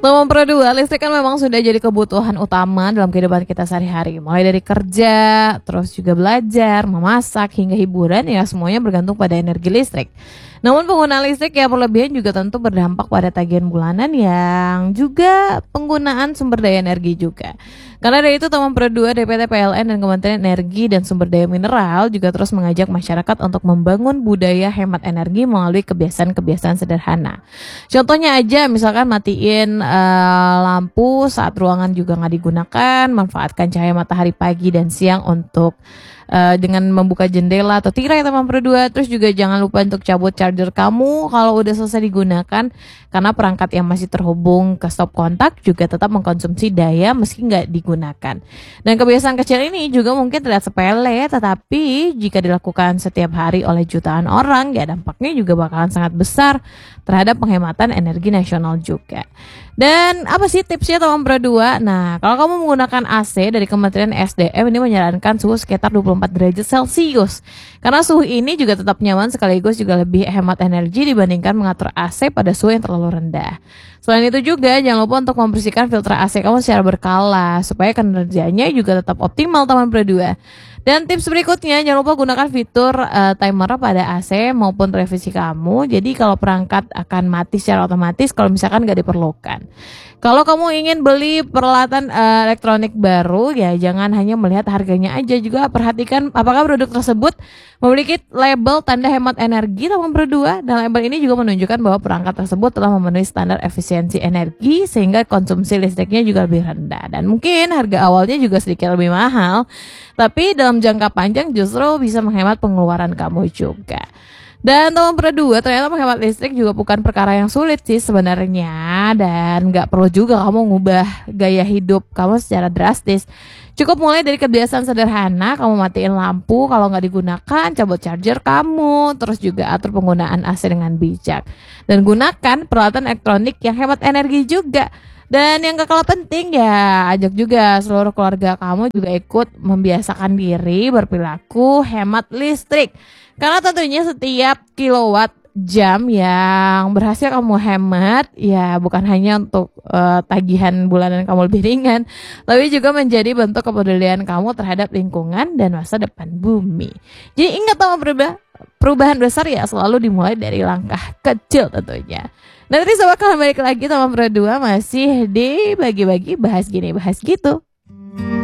Nomor kedua, listrik kan memang sudah jadi kebutuhan utama dalam kehidupan kita sehari-hari. Mulai dari kerja, terus juga belajar, memasak, hingga hiburan ya semuanya bergantung pada energi listrik. Namun penggunaan listrik yang berlebihan juga tentu berdampak pada tagihan bulanan yang juga penggunaan sumber daya energi juga. Karena dari itu Taman Pro 2, DPT PLN dan Kementerian Energi dan Sumber Daya Mineral juga terus mengajak masyarakat untuk membangun budaya hemat energi melalui kebiasaan-kebiasaan sederhana. Contohnya aja misalkan matiin lampu saat ruangan juga nggak digunakan, manfaatkan cahaya matahari pagi dan siang untuk dengan membuka jendela atau tirai Taman Pro 2. Terus juga jangan lupa untuk cabut charger kamu kalau udah selesai digunakan, karena perangkat yang masih terhubung ke stop kontak juga tetap mengkonsumsi daya meski nggak digunakan. Dan kebiasaan kecil ini juga mungkin terlihat sepele, tetapi jika dilakukan setiap hari oleh jutaan orang ya dampaknya juga bakalan sangat besar terhadap penghematan energi nasional juga. Dan apa sih tipsnya Taman Pro 2? Nah, kalau kamu menggunakan AC dari Kementerian SDM ini menyarankan suhu sekitar 24 derajat Celcius. Karena suhu ini juga tetap nyaman sekaligus juga lebih hemat energi dibandingkan mengatur AC pada suhu yang terlalu rendah. Selain itu juga jangan lupa untuk membersihkan filter AC kamu secara berkala supaya kinerjanya juga tetap optimal Taman Pro 2. Dan tips berikutnya, jangan lupa gunakan fitur timer pada AC maupun televisi kamu. Jadi kalau perangkat akan mati secara otomatis kalau misalkan nggak diperlukan. Kalau kamu ingin beli peralatan elektronik baru, ya jangan hanya melihat harganya aja, juga perhatikan apakah produk tersebut memiliki label tanda hemat energi Taman Pro 2. Dan label ini juga menunjukkan bahwa perangkat tersebut telah memenuhi standar efisiensi energi sehingga konsumsi listriknya juga lebih rendah. Dan mungkin harga awalnya juga sedikit lebih mahal, tapi dalam jangka panjang justru bisa menghemat pengeluaran kamu juga. Dan Taman Pro 2 ternyata menghemat listrik juga bukan perkara yang sulit sih sebenarnya, dan gak perlu juga kamu ngubah gaya hidup kamu secara drastis. Cukup mulai dari kebiasaan sederhana, kamu matiin lampu kalau nggak digunakan, cabut charger kamu, terus juga atur penggunaan AC dengan bijak. Dan gunakan peralatan elektronik yang hemat energi juga. Dan yang gak kalah penting ya, ajak juga seluruh keluarga kamu juga ikut membiasakan diri berperilaku hemat listrik. Karena tentunya setiap kilowatt jam yang berhasil kamu hemat ya bukan hanya untuk tagihan bulanan kamu lebih ringan, tapi juga menjadi bentuk kepedulian kamu terhadap lingkungan dan masa depan bumi. Jadi ingat perubahan besar ya selalu dimulai dari langkah kecil tentunya. Nah tadi sobat kalian balik lagi Taman Pro 2 masih di bagi-bagi bahas gini bahas gitu.